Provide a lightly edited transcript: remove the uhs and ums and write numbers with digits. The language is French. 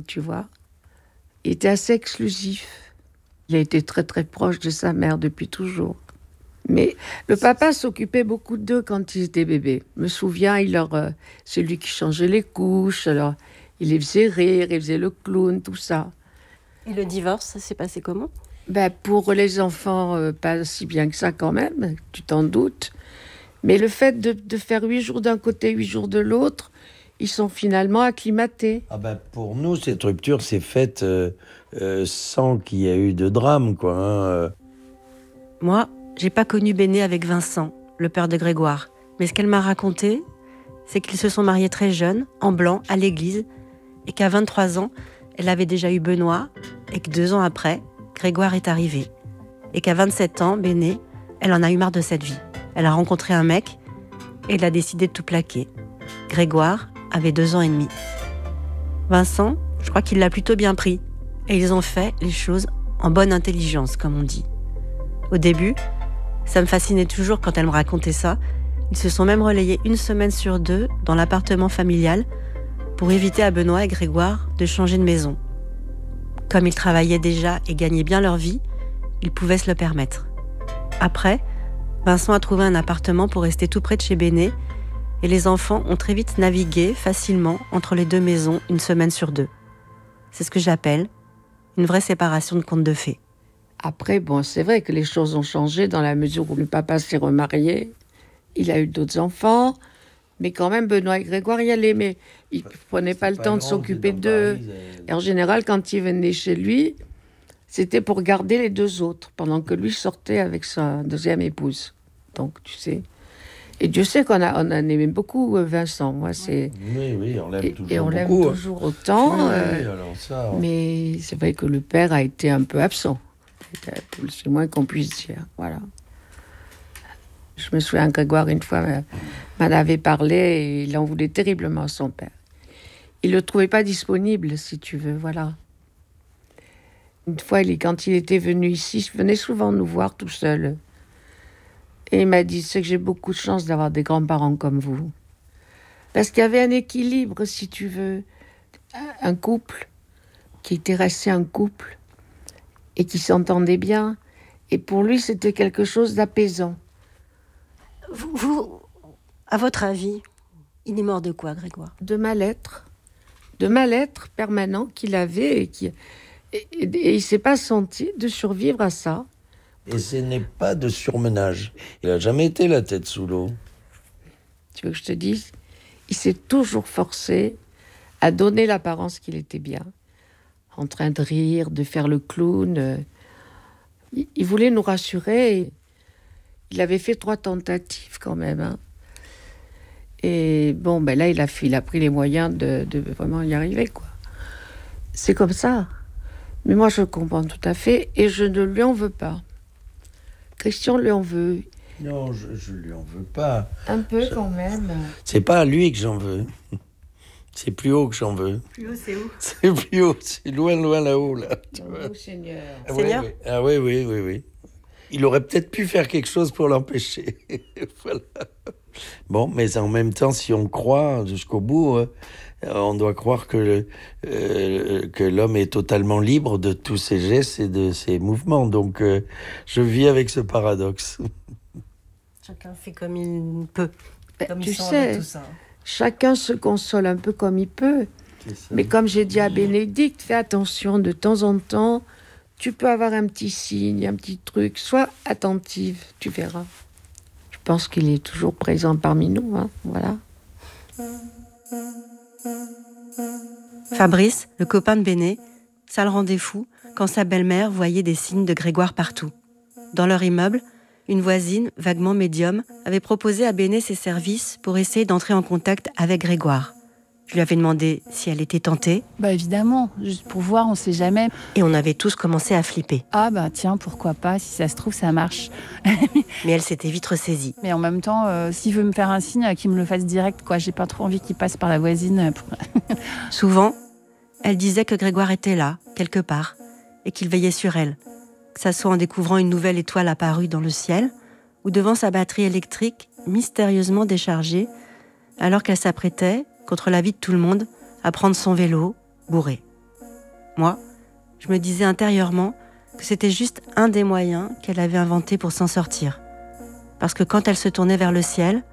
tu vois. Il était assez exclusif. Il a été très très proche de sa mère depuis toujours. Mais le papa s'occupait beaucoup d'eux quand ils étaient bébés. Je me souviens, c'est lui qui changeait les couches, alors il les faisait rire, il faisait le clown, tout ça. Et le divorce, ça s'est passé comment ? Pour les enfants, pas si bien que ça quand même, tu t'en doutes. Mais le fait de faire 8 jours d'un côté, 8 jours de l'autre, ils sont finalement acclimatés. Pour nous, cette rupture s'est faite sans qu'il y ait eu de drame, quoi. Hein. Moi, j'ai pas connu Béné avec Vincent, le père de Grégoire. Mais ce qu'elle m'a raconté, c'est qu'ils se sont mariés très jeunes, en blanc, à l'église, et qu'à 23 ans, elle avait déjà eu Benoît, et que 2 ans après, Grégoire est arrivé. Et qu'à 27 ans, Béné, elle en a eu marre de cette vie. Elle a rencontré un mec, et elle a décidé de tout plaquer. Grégoire avait 2 ans et demi. Vincent, je crois qu'il l'a plutôt bien pris, et ils ont fait les choses en bonne intelligence, comme on dit. Au début, ça me fascinait toujours quand elle me racontait ça. Ils se sont même relayés 1 semaine sur 2 dans l'appartement familial pour éviter à Benoît et Grégoire de changer de maison. Comme ils travaillaient déjà et gagnaient bien leur vie, ils pouvaient se le permettre. Après, Vincent a trouvé un appartement pour rester tout près de chez Béné et les enfants ont très vite navigué facilement entre les 2 maisons 1 semaine sur 2. C'est ce que j'appelle une vraie séparation de contes de fées. Après, c'est vrai que les choses ont changé dans la mesure où le papa s'est remarié. Il a eu d'autres enfants, mais quand même, Benoît et Grégoire y allaient, mais ils ne prenaient pas le temps de s'occuper d'eux. Et en général, quand ils venaient chez lui, c'était pour garder les 2 autres, pendant que lui sortait avec sa deuxième épouse. Donc, tu sais. Et Dieu sait qu'on on aimait beaucoup Vincent. Moi, c'est... Oui, on l'aime toujours et on l'aime beaucoup. toujours autant. Oui, alors ça... Mais c'est vrai que le père a été un peu absent. C'est le moins qu'on puisse dire. Voilà. Je me souviens, Grégoire, une fois, m'en avait parlé et il en voulait terriblement à son père. Il ne le trouvait pas disponible, si tu veux, voilà. Une fois, quand il était venu ici, il venait souvent nous voir tout seul. Et il m'a dit, c'est que j'ai beaucoup de chance d'avoir des grands-parents comme vous. Parce qu'il y avait un équilibre, si tu veux. Un couple qui était resté un couple et qui s'entendait bien. Et pour lui, c'était quelque chose d'apaisant. Vous, à votre avis, il est mort de quoi, Grégoire ? De mal-être. De mal-être permanent qu'il avait et il ne s'est pas senti de survivre à ça. Et ce n'est pas de surmenage. Il n'a jamais été la tête sous l'eau. Tu veux que je te dise ? Il s'est toujours forcé à donner l'apparence qu'il était bien. En train de rire, de faire le clown. Il voulait nous rassurer. Il avait fait 3 tentatives quand même. Hein. Et là, il a pris les moyens de vraiment y arriver, quoi. C'est comme ça. Mais moi, je comprends tout à fait et je ne lui en veux pas. Christian lui en veut. Non, je lui en veux pas. Un peu quand même. C'est pas à lui que j'en veux. C'est plus haut que j'en veux. Plus haut, c'est où ? C'est plus haut, c'est loin là-haut, là. Oh, Seigneur. Seigneur ? Oui. Ah oui. Il aurait peut-être pu faire quelque chose pour l'empêcher. Voilà. Bon, mais en même temps, si on croit jusqu'au bout, on doit croire que l'homme est totalement libre de tous ses gestes et de ses mouvements. Donc, je vis avec ce paradoxe. Chacun fait comme il peut. Comme Tu il sent sais, avec tout ça. chacun se console un peu comme il peut. Mais comme j'ai dit à Bénédicte, fais attention, de temps en temps, tu peux avoir un petit signe, un petit truc. Sois attentive, tu verras. Je pense qu'il est toujours présent parmi nous, hein, voilà. Fabrice, le copain de Béné, ça le rendait fou quand sa belle-mère voyait des signes de Grégoire partout. Dans leur immeuble, une voisine, vaguement médium, avait proposé à Béné ses services pour essayer d'entrer en contact avec Grégoire. Je lui avais demandé si elle était tentée. Évidemment, juste pour voir, on sait jamais. Et on avait tous commencé à flipper. Ah tiens, pourquoi pas, si ça se trouve, ça marche. Mais elle s'était vite ressaisie. Mais en même temps, s'il veut me faire un signe, qu'il me le fasse direct, quoi. J'ai pas trop envie qu'il passe par la voisine. Souvent, elle disait que Grégoire était là, quelque part, et qu'il veillait sur elle. Que ça soit en découvrant une nouvelle étoile apparue dans le ciel, ou devant sa batterie électrique mystérieusement déchargée, alors qu'elle s'apprêtait, contre l'avis de tout le monde, à prendre son vélo, bourré. Moi, je me disais intérieurement que c'était juste un des moyens qu'elle avait inventé pour s'en sortir. Parce que quand elle se tournait vers le ciel,